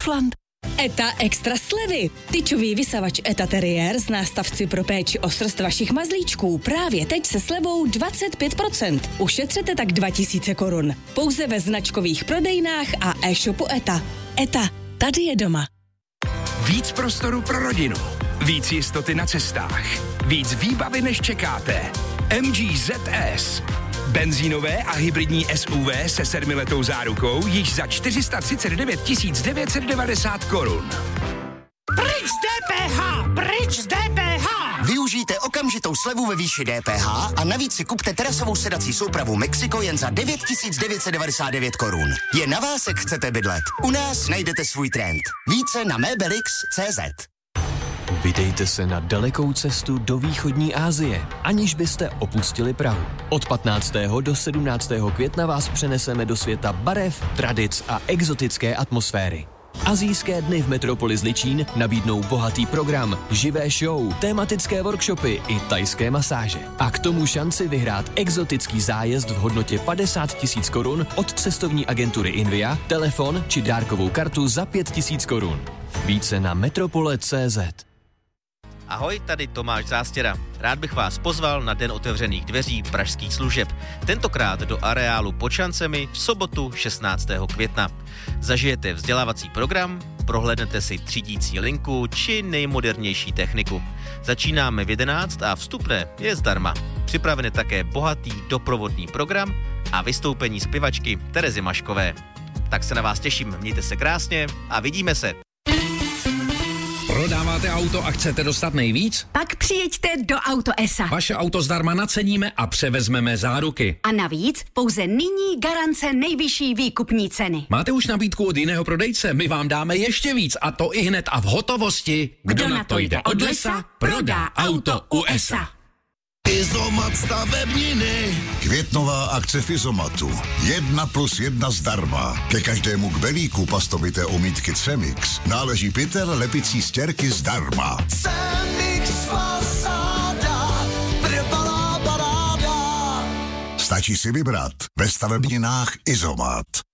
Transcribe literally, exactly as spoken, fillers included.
Kaufland. Eta extra slevy. Tyčový vysavač Eta Terrier z nástavci pro péči o srst vašich mazlíčků právě teď se slevou dvacet pět procent. Ušetřete tak dva tisíce korun. Pouze ve značkových prodejnách a e-shopu Eta. Eta, tady je doma. Víc prostoru pro rodinu. Víc jistoty na cestách. Víc výbavy, než čekáte. M G Z S. Benzínové a hybridní S U V se sedmiletou zárukou již za čtyři sta třicet devět tisíc devět set devadesát korun. Pryč z D P H! Pryč z D P H! Využijte okamžitou slevu ve výši D P H a navíc si kupte terasovou sedací soupravu Mexico jen za devět tisíc devět set devadesát devět korun. Je na vás, jak chcete bydlet. U nás najdete svůj trend. Více na mebelix tečka cé zet. Vydejte se na dalekou cestu do východní Asie, aniž byste opustili Prahu. Od patnáctého do sedmnáctého května vás přeneseme do světa barev, tradic a exotické atmosféry. Asijské dny v metropoli Zličín nabídnou bohatý program, živé show, tematické workshopy i thajské masáže. A k tomu šanci vyhrát exotický zájezd v hodnotě padesát tisíc korun od cestovní agentury Invia, telefon či dárkovou kartu za pět tisíc korun. Více na metropole tečka cé zet. Ahoj, tady Tomáš Zástěra. Rád bych vás pozval na Den otevřených dveří pražských služeb. Tentokrát do areálu pod šancemi v sobotu šestnáctého května. Zažijete vzdělávací program, prohlédnete si třídící linku či nejmodernější techniku. Začínáme v jedenáct a vstupné je zdarma. Připravený také bohatý doprovodný program a vystoupení zpěvačky Terezy Maškové. Tak se na vás těším, mějte se krásně a vidíme se. Prodáváte auto a chcete dostat nejvíc? Pak přijeďte do Auto E S A. Vaše auto zdarma naceníme a převezmeme záruky. A navíc pouze nyní garance nejvyšší výkupní ceny. Máte už nabídku od jiného prodejce? My vám dáme ještě víc a to i hned a v hotovosti. Kdo, Kdo na to jde od lesa, prodá auto u E S A. Izomat stavebniny. Květnová akce v Izomatu. Jedna plus jedna zdarma. Ke každému kbelíku pastovité omítky Cemix náleží pytel lepicí stěrky zdarma. Cemix fasáda, trvalá paráda. Stačí si vybrat ve stavebninách Izomat.